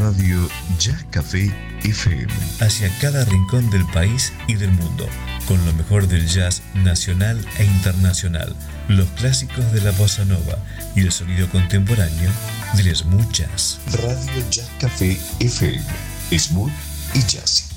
Radio Jazz Café FM. Hacia cada rincón del país y del mundo, con lo mejor del jazz nacional e internacional, los clásicos de la bossa nova y el sonido contemporáneo del smooth jazz. Radio Jazz Café FM, smooth y jazz.